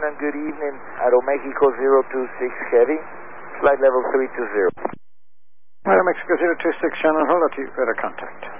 Shannon, good evening. Aeromexico 026 Heavy, flight level 320. Aeromexico 026, Shannon, hold up to you. Better contact.